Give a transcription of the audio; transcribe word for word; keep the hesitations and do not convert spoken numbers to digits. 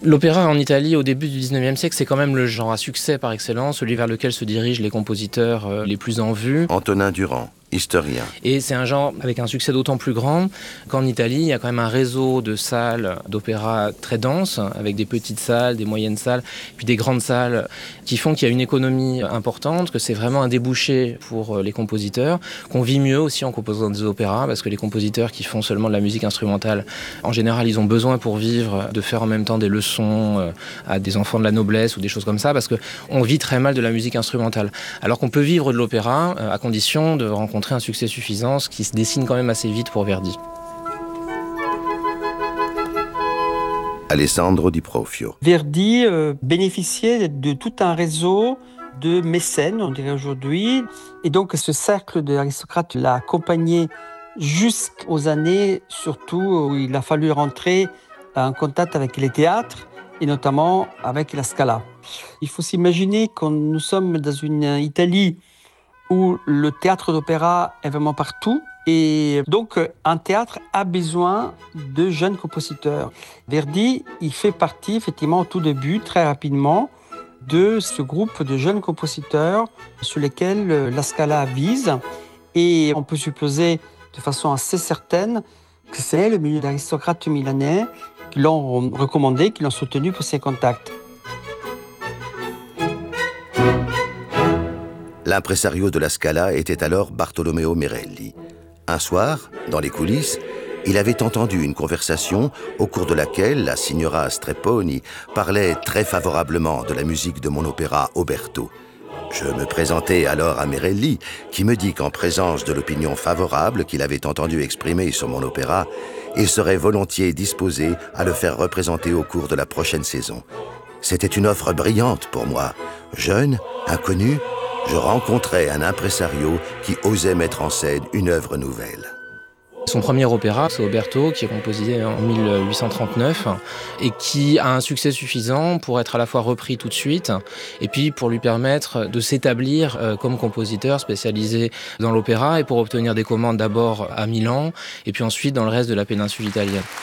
L'opéra en Italie, au début du dix-neuvième siècle, c'est quand même le genre à succès par excellence, celui vers lequel se dirigent les compositeurs euh, les plus en vue. Antonin Durand, historien. Et c'est un genre avec un succès d'autant plus grand qu'en Italie, il y a quand même un réseau de salles d'opéra très dense, avec des petites salles, des moyennes salles, puis des grandes salles, qui font qu'il y a une économie importante, que c'est vraiment un débouché pour les compositeurs, qu'on vit mieux aussi en composant des opéras, parce que les compositeurs qui font seulement de la musique instrumentale, en général, ils ont besoin pour vivre de faire en même temps des leçons à des enfants de la noblesse ou des choses comme ça, parce qu'on vit très mal de la musique instrumentale. Alors qu'on peut vivre de l'opéra à condition de rencontrer un succès suffisant, ce qui se dessine quand même assez vite pour Verdi. Alessandro Di Profio. Verdi euh, bénéficiait de tout un réseau de mécènes, on dirait aujourd'hui. Et donc, ce cercle d'aristocrates l'a accompagné jusqu'aux années, surtout, où il a fallu rentrer en contact avec les théâtres, et notamment avec la Scala. Il faut s'imaginer que nous sommes dans une Italie où le théâtre d'opéra est vraiment partout. Et donc, un théâtre a besoin de jeunes compositeurs. Verdi, il fait partie, effectivement, au tout début, très rapidement, de ce groupe de jeunes compositeurs sur lesquels la Scala vise. Et on peut supposer de façon assez certaine que c'est le milieu d'aristocrates milanais qui l'ont recommandé, qui l'ont soutenu pour ses contacts. L'impresario de la Scala était alors Bartolomeo Merelli. Un soir, dans les coulisses, il avait entendu une conversation au cours de laquelle la signora Strepponi parlait très favorablement de la musique de mon opéra Oberto. Je me présentai alors à Merelli, qui me dit qu'en présence de l'opinion favorable qu'il avait entendu exprimer sur mon opéra, il serait volontiers disposé à le faire représenter au cours de la prochaine saison. C'était une offre brillante pour moi. Jeune, inconnu, je rencontrais un impresario qui osait mettre en scène une œuvre nouvelle. Son premier opéra, c'est Oberto, qui est composé en mille huit cent trente-neuf et qui a un succès suffisant pour être à la fois repris tout de suite et puis pour lui permettre de s'établir comme compositeur spécialisé dans l'opéra et pour obtenir des commandes d'abord à Milan et puis ensuite dans le reste de la péninsule italienne.